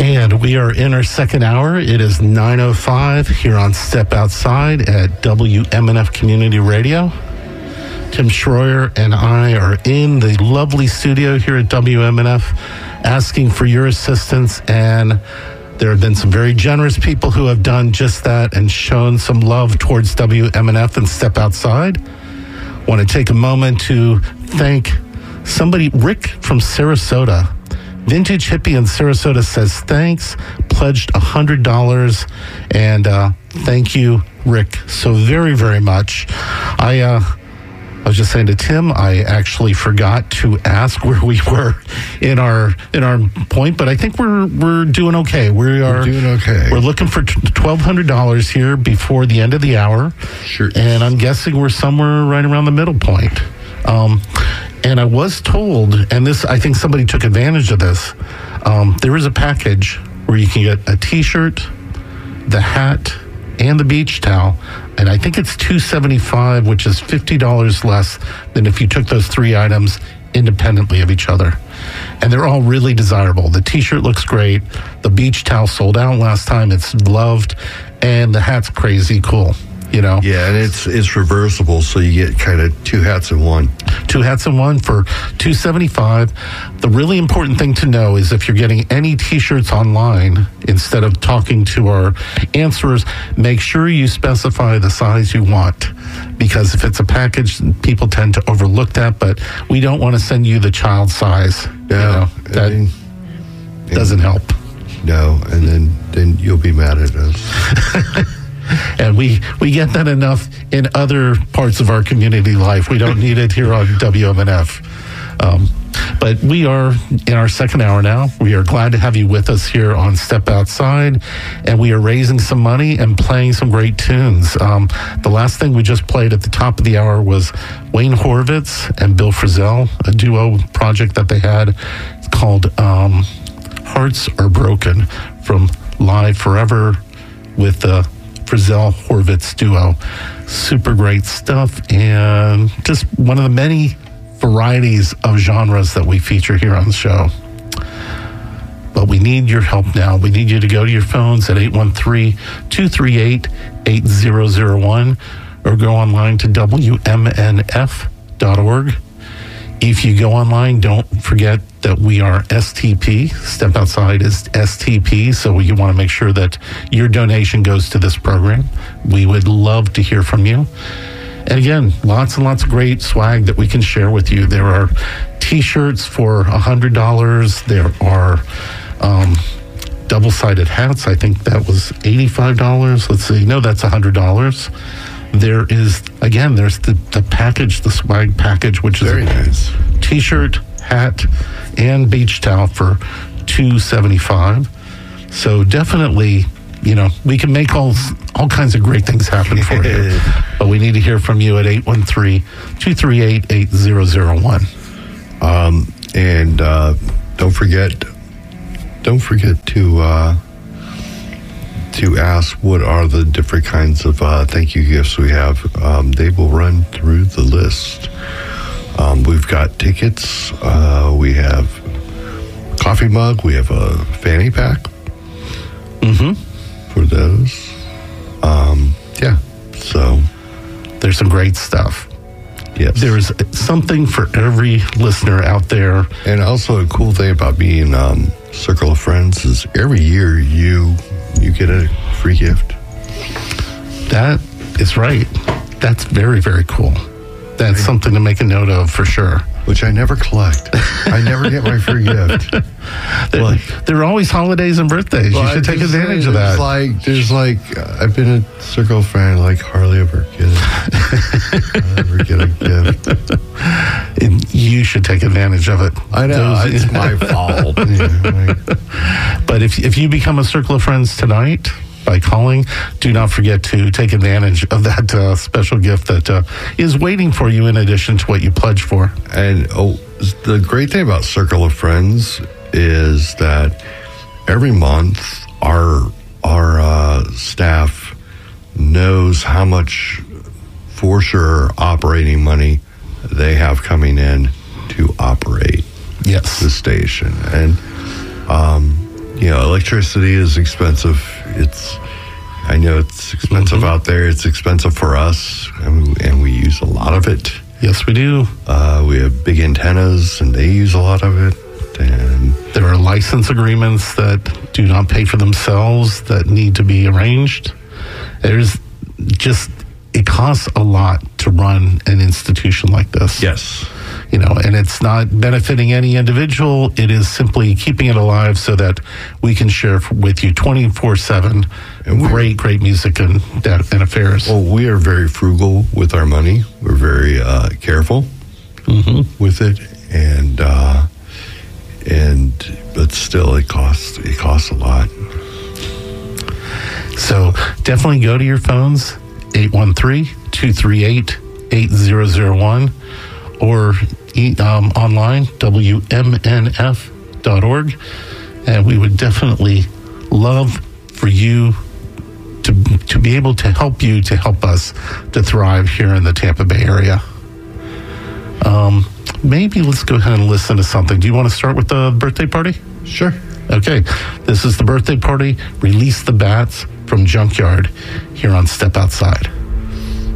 And we are in our second hour. It is 9:05 here on Step Outside at WMNF Community Radio. Tim Schroyer and I are in the lovely studio here at WMNF asking for your assistance, and there have been some very generous people who have done just that and shown some love towards WMNF and Step Outside. Want to take a moment to thank somebody, Rick from Sarasota. Vintage Hippie in Sarasota says thanks, pledged $100, and thank you, Rick, so very, very much. I was just saying to Tim, I actually forgot to ask where we were in our point, but I think we're doing okay. We're doing okay. We're looking for $1,200 here before the end of the hour. Sure. And I'm guessing we're somewhere right around the middle point. And I was told, and this, I think somebody took advantage of this, there is a package where you can get a T-shirt, the hat, and the beach towel, and I think it's $275, which is $50 less than if you took those three items independently of each other. And they're all really desirable. The T-shirt looks great. The beach towel sold out last time. It's loved. And the hat's crazy cool. You know? Yeah, and it's reversible, so you get kind of two hats in one. Two hats in one for $275. The really important thing to know is if you're getting any T-shirts online, instead of talking to our answerers, make sure you specify the size you want. Because if it's a package, people tend to overlook that, but we don't want to send you the child size. No, that doesn't help. No, and then you'll be mad at us. And we get that enough in other parts of our community life. We don't need it here on WMNF. But we are in our second hour now. We are glad to have you with us here on Step Outside. And we are raising some money and playing some great tunes. The last thing we just played at the top of the hour was Wayne Horvitz and Bill Frisell, a duo project that they had. It's called Hearts Are Broken from Live Forever with the Frisell Horvitz duo. Super great stuff, and just one of the many varieties of genres that we feature here on the show. But we need your help now. We need you to go to your phones at 813-238-8001 or go online to WMNF.org. If you go online, don't forget that we are STP. Step Outside is STP, so you want to make sure that your donation goes to this program. We would love to hear from you. And again, lots and lots of great swag that we can share with you. There are T-shirts for $100. There are double-sided hats. I think that was $85. Let's see. No, that's $100. There is, again, there's the package, the swag package, which is very nice. T-shirt, hat, and beach towel for $275. So definitely, you know, we can make all kinds of great things happen for you. But we need to hear from you at 813-238-8001. And don't forget to ask what are the different kinds of thank you gifts we have. They will run through the list. We've got tickets. We have a coffee mug. We have a fanny pack for those. Yeah. So there's some great stuff. Yes. There's something for every listener out there. And also a cool thing about being Circle of Friends is every year you get a free gift. That is right. That's very, very cool. That's something to make a note of for sure. Which I never collect. I never get my free gift. There are always holidays and birthdays. You should take advantage of that. There's I've been a Circle of Friends, like hardly ever get a gift. And you should take advantage of it. I know, it's my fault. Yeah, but if you become a Circle of Friends tonight by calling, do not forget to take advantage of that special gift that is waiting for you in addition to what you pledged for. And the great thing about Circle of Friends is that every month our staff knows how much for sure operating money they have coming in to operate the station. And electricity is expensive. I know it's expensive out there. It's expensive for us, and we use a lot of it. Yes, we do. We have big antennas, and they use a lot of it. And there are license agreements that do not pay for themselves that need to be arranged. It costs a lot to run an institution like this. Yes. And it's not benefiting any individual. It is simply keeping it alive so that we can share with you 24/7 great music and affairs. Well, we are very frugal with our money. We're very careful with it, but still, it costs a lot. So definitely go to your phones, 813-238-8001, or online, WMNF.org. And we would definitely love for you to be able to help us to thrive here in the Tampa Bay area. Maybe let's go ahead and listen to something. Do you want to start with the birthday party? Sure. Okay. This is the birthday party, Release the Bats from Junkyard here on Step Outside.